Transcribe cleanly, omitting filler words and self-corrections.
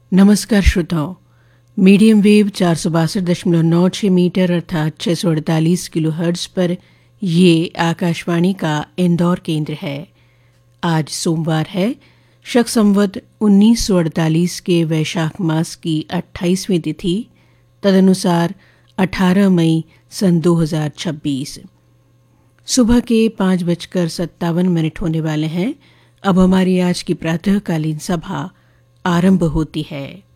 नमस्कार श्रोताओं, medium wave 462.96 metre अर्थात 648 किलो हर्ट्ज पर ये आकाशवाणी का इंदौर केंद्र है। आज सोमवार है, शक संवत 1948 के वैशाख मास की 28वीं तिथि, तदनुसार 18 मई सन 2026। सुबह के 5:57 होने वाले हैं। अब हमारी आज की प्रातःकालीन सभा आरंभ होती है।